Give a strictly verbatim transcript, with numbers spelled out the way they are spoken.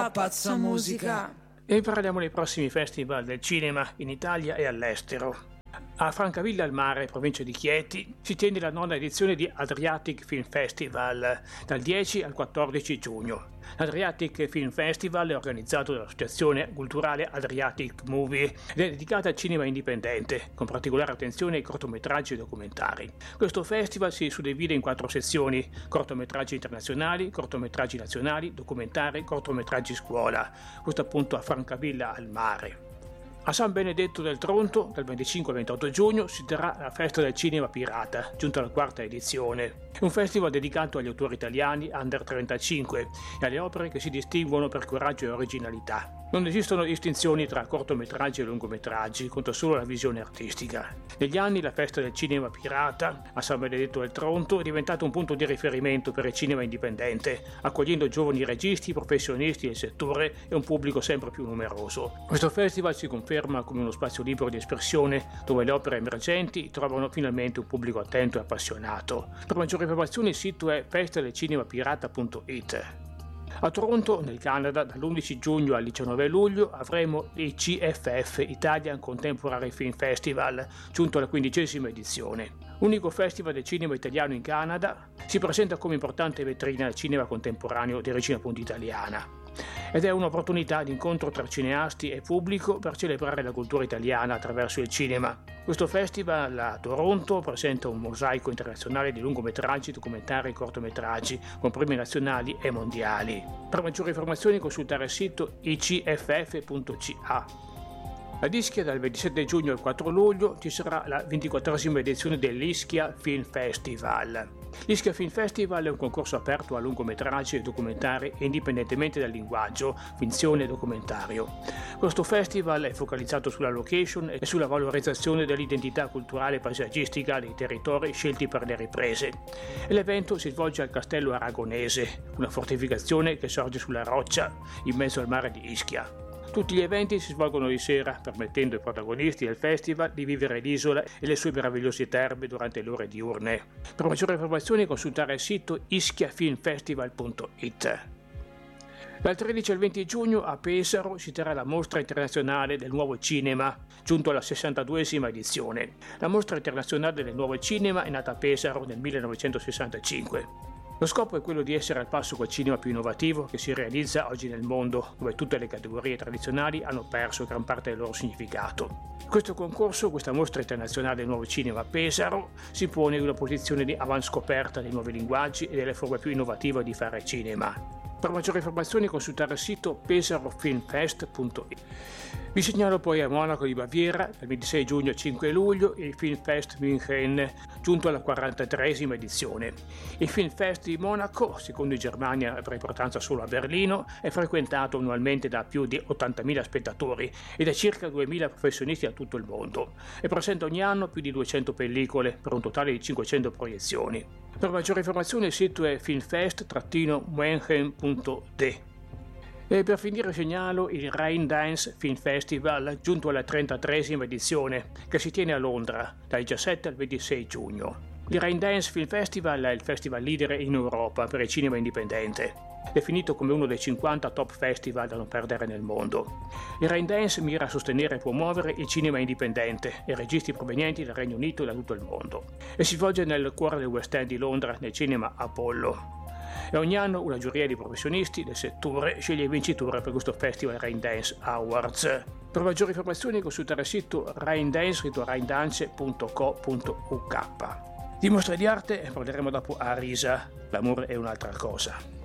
la pazza musica. E parliamo dei prossimi festival del cinema in Italia e all'estero. A Francavilla al Mare, provincia di Chieti, si tiene la nona edizione di Adriatic Film Festival dal dieci al quattordici giugno. L'Adriatic Film Festival è organizzato dall'Associazione Culturale Adriatic Movie ed è dedicata al cinema indipendente, con particolare attenzione ai cortometraggi e documentari. Questo festival si suddivide in quattro sezioni: cortometraggi internazionali, cortometraggi nazionali, documentari, cortometraggi scuola. Questo appunto a Francavilla al Mare. A San Benedetto del Tronto, dal venticinque al ventotto giugno, si terrà la Festa del Cinema Pirata, giunta alla quarta edizione. È un festival dedicato agli autori italiani under trentacinque e alle opere che si distinguono per coraggio e originalità. Non esistono distinzioni tra cortometraggi e lungometraggi, conta solo la visione artistica. Negli anni la Festa del Cinema Pirata a San Benedetto del Tronto è diventata un punto di riferimento per il cinema indipendente, accogliendo giovani registi, professionisti del settore e un pubblico sempre più numeroso. Questo festival si conferma come uno spazio libero di espressione dove le opere emergenti trovano finalmente un pubblico attento e appassionato. Per maggiori informazioni il sito è festadelcinemapirata punto it. A Toronto, nel Canada, dall'undici giugno al diciannove luglio avremo il C F F Italian Contemporary Film Festival, giunto alla quindicesima edizione. Unico festival del cinema italiano in Canada, si presenta come importante vetrina del cinema contemporaneo di origine appunto italiana. Ed è un'opportunità di incontro tra cineasti e pubblico per celebrare la cultura italiana attraverso il cinema. Questo festival a Toronto presenta un mosaico internazionale di lungometraggi, documentari e cortometraggi, con premi nazionali e mondiali. Per maggiori informazioni consultare il sito i c f f punto c a. A Ischia dal ventisette giugno al quattro luglio ci sarà la ventiquattresima edizione dell'Ischia Film Festival. L'Ischia Film Festival è un concorso aperto a lungometraggi e documentari indipendentemente dal linguaggio, finzione e documentario. Questo festival è focalizzato sulla location e sulla valorizzazione dell'identità culturale e paesaggistica dei territori scelti per le riprese. E l'evento si svolge al Castello Aragonese, una fortificazione che sorge sulla roccia in mezzo al mare di Ischia. Tutti gli eventi si svolgono di sera, permettendo ai protagonisti del festival di vivere l'isola e le sue meravigliose terme durante le ore diurne. Per maggiori informazioni consultare il sito ischiafilmfestival punto it. Dal tredici al venti giugno a Pesaro si terrà la Mostra Internazionale del Nuovo Cinema, giunto alla sessantaduesima edizione. La Mostra Internazionale del Nuovo Cinema è nata a Pesaro nel millenovecentosessantacinque. Lo scopo è quello di essere al passo col cinema più innovativo che si realizza oggi nel mondo, dove tutte le categorie tradizionali hanno perso gran parte del loro significato. Questo concorso, questa mostra internazionale del nuovo cinema a Pesaro, si pone in una posizione di avanscoperta dei nuovi linguaggi e delle forme più innovative di fare cinema. Per maggiori informazioni consultare il sito pesarofilmfest punto it. Vi segnalo poi a Monaco di Baviera, dal ventisei giugno al cinque luglio, il Filmfest München, giunto alla quarantatreesima edizione. Il Filmfest di Monaco, secondo in Germania per importanza solo a Berlino, è frequentato annualmente da più di ottantamila spettatori e da circa duemila professionisti da tutto il mondo e presenta ogni anno più di duecento pellicole per un totale di cinquecento proiezioni. Per maggiori informazioni il sito è filmfest münchen punto d. E per finire segnalo il Rain Dance Film Festival, giunto alla trentatreesima edizione, che si tiene a Londra dal diciassette al ventisei giugno. Il Rain Dance Film Festival è il festival leader in Europa per il cinema indipendente, definito come uno dei cinquanta top festival da non perdere nel mondo. Il Rain Dance mira a sostenere e promuovere il cinema indipendente e registi provenienti dal Regno Unito e da tutto il mondo, e si svolge nel cuore del West End di Londra, nel cinema Apollo. E ogni anno una giuria di professionisti del settore sceglie il vincitore per questo Festival Rain Dance Awards. Per maggiori informazioni consultare il sito raindance scritto raindance punto co punto u k. Di mostre di arte parleremo dopo a Risa, l'amore è un'altra cosa.